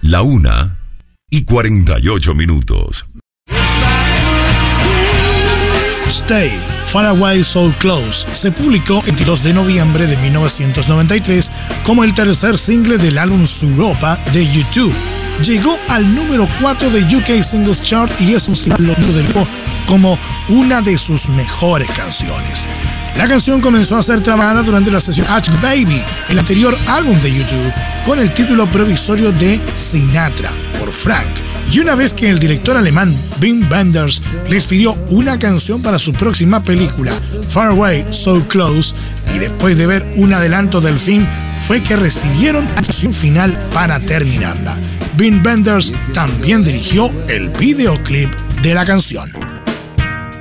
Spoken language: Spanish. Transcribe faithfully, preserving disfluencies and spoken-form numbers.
La una y cuarenta y ocho minutos. Stay, Far Away, So Close se publicó el veintidós de noviembre de mil novecientos noventa y tres como el tercer single del álbum Suropa de U dos. Llegó al número cuatro de U K Singles Chart y es un single del grupo como una de sus mejores canciones. La canción comenzó a ser trabajada durante la sesión Ask Baby, el anterior álbum de U dos, con el título provisorio de Sinatra, por Frank. Y una vez que el director alemán Wim Wenders les pidió una canción para su próxima película, Far Away, So Close, y después de ver un adelanto del film, fue que recibieron la canción final para terminarla. Wim Wenders también dirigió el videoclip de la canción.